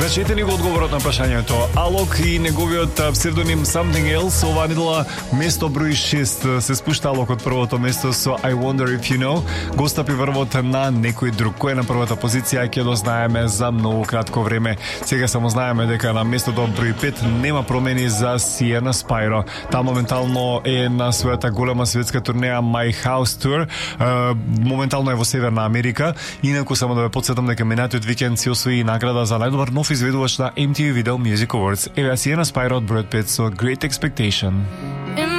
Значи, ете ни го одговорот на прашањето. Алок и неговиот псевдоним Something Else, оваа недела место број 6 се спушта Алок од првото место со I Wonder If You Know. Го стапи врвот на некој друг. Кој е на првата позиција ќе дознаеме за многу кратко време. Сега само знаеме дека на местото број 5 нема промени за Сиена Спайро. Таа моментално е на својата голема светска турнеја My House Tour. Моментално е во Северна Америка. Инаку само да ве потсетам дека минатиот викенд си освои награда за најдобар нов изведувач на MTV Video Music Awards. Еве Сиена Спайро од број 5 со Great Expectation.